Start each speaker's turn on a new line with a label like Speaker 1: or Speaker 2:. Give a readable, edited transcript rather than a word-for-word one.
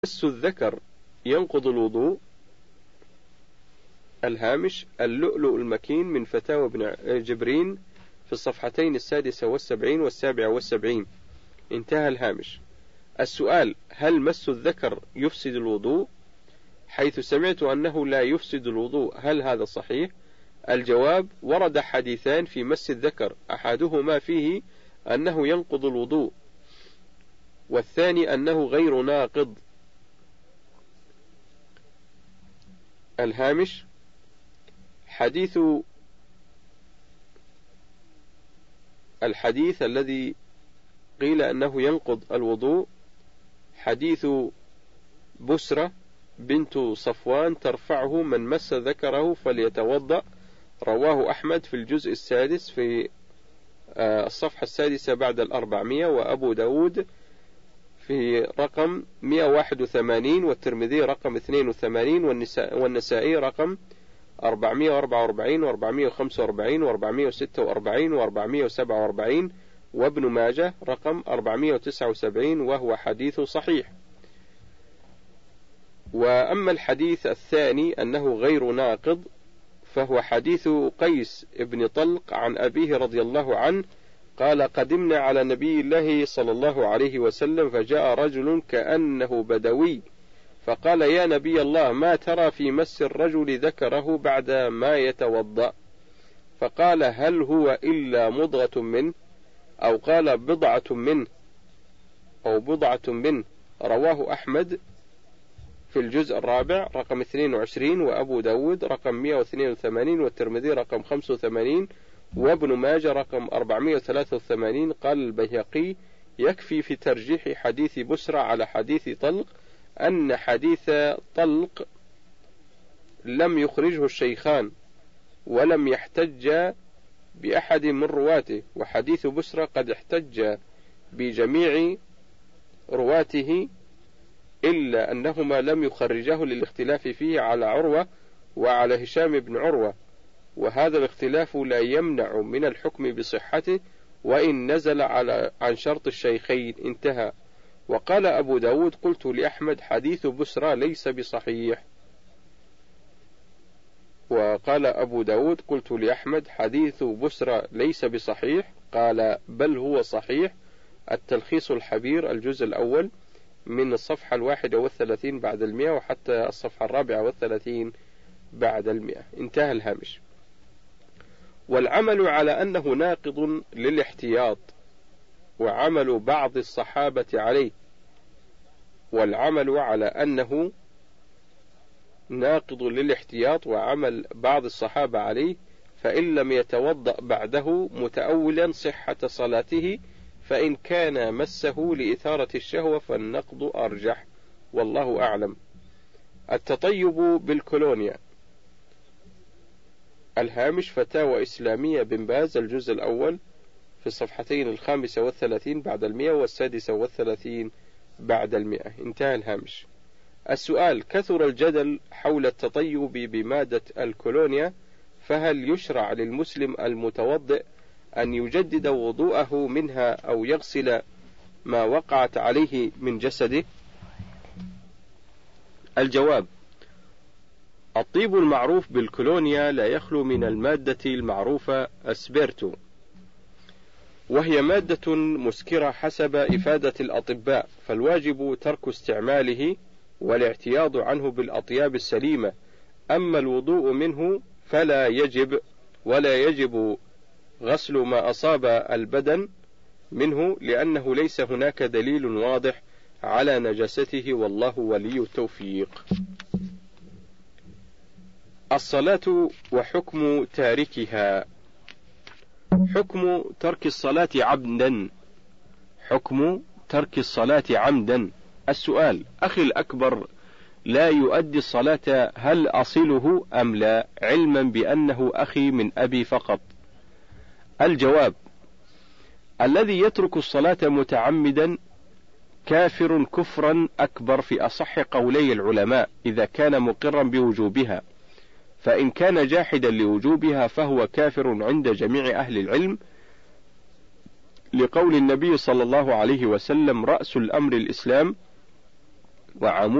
Speaker 1: مس الذكر ينقض الوضوء؟ الهامش: اللؤلؤ المكين من فتاوى ابن جبرين في الصفحتين 76 و77. انتهى الهامش. السؤال: هل مس الذكر يفسد الوضوء؟ حيث سمعت أنه لا يفسد الوضوء، هل هذا صحيح؟ الجواب: ورد حديثان في مس الذكر، أحدهما فيه أنه ينقض الوضوء، والثاني أنه غير ناقض. الهامش: الحديث الذي قيل أنه ينقض الوضوء حديث بسرة بنت صفوان ترفعه: من مس ذكره فليتوضأ، رواه أحمد في الجزء السادس في الصفحة 6 بعد 400، وأبو داود في رقم 181، والترمذي رقم 82، والنسائي رقم 444 و445 و446 و447، وابن ماجه رقم 479، وهو حديث صحيح. وأما الحديث الثاني أنه غير ناقض فهو حديث قيس ابن طلق عن أبيه رضي الله عنه قال: قدمنا على نبي الله صلى الله عليه وسلم، فجاء رجل كأنه بدوي فقال: يا نبي الله، ما ترى في مس الرجل ذكره بعد ما يتوضأ؟ فقال: هل هو إلا مضغة منه، أو قال بضعة منه، أو بضعة منه. رواه أحمد في الجزء الرابع رقم 22، وأبو داود رقم 182، والترمذي رقم 85، وابن ماجه رقم 483. قال البيهقي: يكفي في ترجيح حديث بسرى على حديث طلق أن حديث طلق لم يخرجه الشيخان ولم يحتج بأحد من رواته، وحديث بسرى قد احتج بجميع رواته، إلا أنهما لم يخرجه للاختلاف فيه على عروة وعلى هشام بن عروة، وهذا الاختلاف لا يمنع من الحكم بصحته وإن نزل عن شرط الشيخين. انتهى. وقال أبو داود: قلت لأحمد: حديث بسرى ليس بصحيح. وقال أبو داود: قلت لأحمد: حديث بسرى ليس بصحيح. قال: بل هو صحيح. التلخيص الحبير الجزء الأول من الصفحة 31 بعد 100 وحتى الصفحة 34 بعد 100. انتهى الهامش. والعمل على أنه ناقض للاحتياط، وعمل بعض الصحابة عليه، والعمل على أنه ناقض للاحتياط وعمل بعض الصحابة عليه، فإن لم يتوضأ بعده متأولا صحة صلاته، فإن كان مسه لإثارة الشهوة فالنقض أرجح، والله أعلم. التطيب بالكولونيا. الهامش: فتاوى إسلامية بن باز الجزء الأول في الصفحتين 35 بعد 100 و36 بعد 100. انتهى الهامش. السؤال: كثر الجدل حول التطيب بمادة الكولونيا، فهل يشرع للمسلم المتوضئ أن يجدد وضوءه منها أو يغسل ما وقعت عليه من جسده؟ الجواب: الطيب المعروف بالكولونيا لا يخلو من المادة المعروفة أسبرتو، وهي مادة مسكرة حسب إفادة الأطباء، فالواجب ترك استعماله والاعتياض عنه بالأطياب السليمة. أما الوضوء منه فلا يجب، ولا يجب غسل ما أصاب البدن منه، لأنه ليس هناك دليل واضح على نجاسته، والله ولي التوفيق. الصلاة وحكم تاركها. حكم ترك الصلاة عمدا. حكم ترك الصلاة عمدا. السؤال: أخي الأكبر لا يؤدي الصلاة، هل أصله أم لا، علما بأنه أخي من أبي فقط؟ الجواب: الذي يترك الصلاة متعمدا كافر كفرا أكبر في أصح قولي العلماء إذا كان مقرا بوجوبها، فإن كان جاحدا لوجوبها فهو كافر عند جميع أهل العلم، لقول النبي صلى الله عليه وسلم: رأس الأمر الإسلام، وعمود